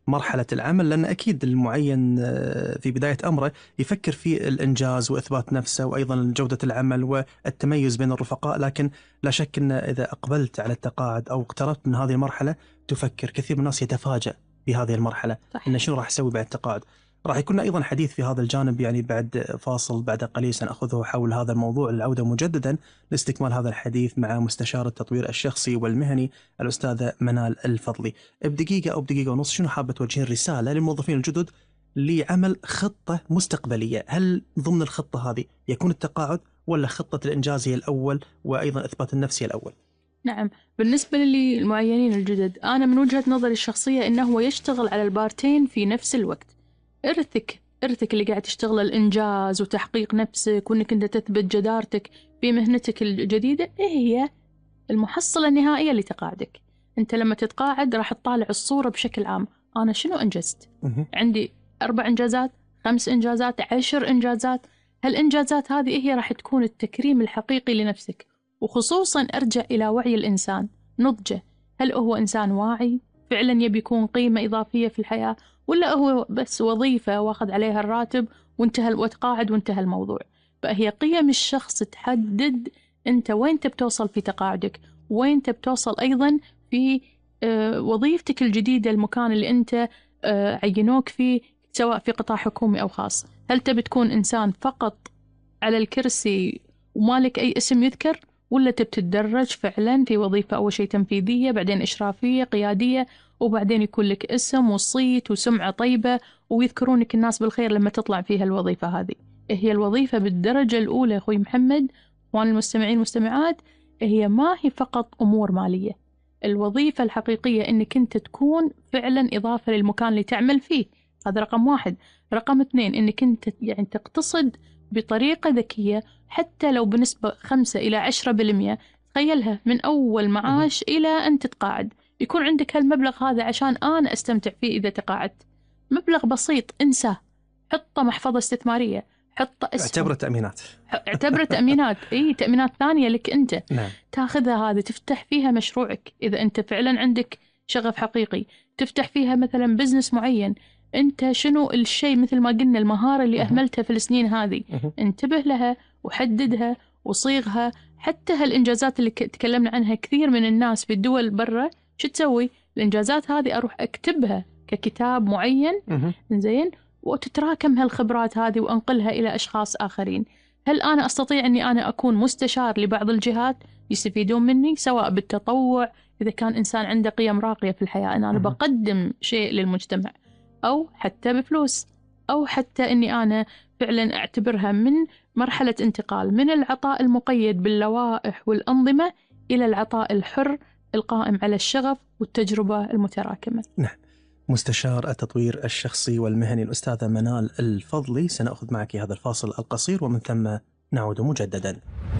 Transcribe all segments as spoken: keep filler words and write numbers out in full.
مرحلة العمل، لأن أكيد المعين في بداية أمره يفكر في الإنجاز وإثبات نفسه وأيضا جودة العمل والتميز بين الرفقاء. لكن لا شك أن إذا أقبلت على التقاعد أو اقتربت من هذه المرحلة تفكر. كثير من الناس يتفاجأ بهذه المرحلة صح. إن شنو راح أسوي بعد التقاعد. راح يكون أيضا حديث في هذا الجانب يعني بعد فاصل بعد قليل سنأخذه حول هذا الموضوع. العودة مجددا لاستكمال هذا الحديث مع مستشار التطوير الشخصي والمهني الأستاذة منال الفضلي. بدقيقة أو بدقيقة ونص شنو حابة توجهين رسالة للموظفين الجدد لعمل خطة مستقبلية؟ هل ضمن الخطة هذه يكون التقاعد ولا خطة الإنجاز هي الأول وأيضا إثبات النفس هي الأول؟ نعم، بالنسبة للمعينين الجدد أنا من وجهة نظري الشخصية إنه هو يشتغل على البارتين في نفس الوقت. إرثك إرثك اللي قاعد تشتغل الإنجاز وتحقيق نفسك وإنك أنت تثبت جدارتك في مهنتك الجديدة، إيه هي المحصلة النهائية لتقاعدك. أنت لما تتقاعد راح تطالع الصورة بشكل عام. أنا شنو أنجزت؟ عندي أربع إنجازات، خمس إنجازات، عشر إنجازات. هالإنجازات هذه هي راح تكون التكريم الحقيقي لنفسك. وخصوصا أرجع إلى وعي الإنسان، نضجه. هل هو إنسان واعي فعلا يبي يكون قيمة إضافية في الحياة، ولا هو بس وظيفة واخذ عليها الراتب وانتهى وتقاعد وانتهى الموضوع؟ فهي قيم الشخص تحدد أنت وين تبتوصل في تقاعدك، وين تبتوصل أيضا في آه وظيفتك الجديدة، المكان اللي أنت آه عينوك فيه سواء في قطاع حكومي أو خاص. هل تبي تكون إنسان فقط على الكرسي ومالك أي اسم يذكر، ولا تتدرج فعلا في وظيفة أول شيء تنفيذية، بعدين إشرافية قيادية، وبعدين يكون لك اسم وصيت وسمعة طيبة ويذكرونك الناس بالخير لما تطلع فيها الوظيفة هذه؟ هي الوظيفة بالدرجة الأولى أخوي محمد وأنا المستمعين المستمعات هي ما هي فقط أمور مالية. الوظيفة الحقيقية إنك أنت تكون فعلا إضافة للمكان اللي تعمل فيه. هذا رقم واحد. رقم اثنين إنك أنت يعني تقتصد بطريقة ذكية حتى لو بنسبة خمسة إلى عشرة بالمئة. تخيلها من أول معاش إلى أن تتقاعد يكون عندك هالمبلغ هذا عشان أنا أستمتع فيه. إذا تقاعدت مبلغ بسيط انساه، حطه محفظة استثمارية، حطه اسهم، اعتبره تأمينات. اعتبره تأمينات. اي تأمينات ثانية لك أنت. نعم. تاخذها هذه تفتح فيها مشروعك إذا أنت فعلا عندك شغف حقيقي، تفتح فيها مثلا بزنس معين. أنت شنو الشيء مثل ما قلنا المهارة اللي أهملتها في السنين هذه، انتبه لها وحددها وصيغها. حتى هالإنجازات اللي تكلمنا عنها كثير من الناس في الدول برا شو تسوي؟ الإنجازات هذه أروح أكتبها ككتاب معين زين، وتتراكم هالخبرات هذه وأنقلها إلى أشخاص آخرين. هل أنا أستطيع أني أنا أكون مستشار لبعض الجهات يستفيدون مني سواء بالتطوع، إذا كان إنسان عنده قيم راقية في الحياة أن أنا بقدم شيء للمجتمع، أو حتى بفلوس، أو حتى أني أنا فعلا أعتبرها من مرحلة انتقال من العطاء المقيد باللوائح والأنظمة إلى العطاء الحر القائم على الشغف والتجربة المتراكمة. نعم. مستشار التطوير الشخصي والمهني الأستاذة منال الفضلي، سنأخذ معك هذا الفاصل القصير ومن ثم نعود مجددا.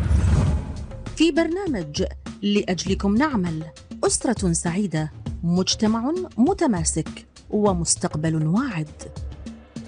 في برنامج لأجلكم نعمل، أسرة سعيدة، مجتمع متماسك، ومستقبل واعد.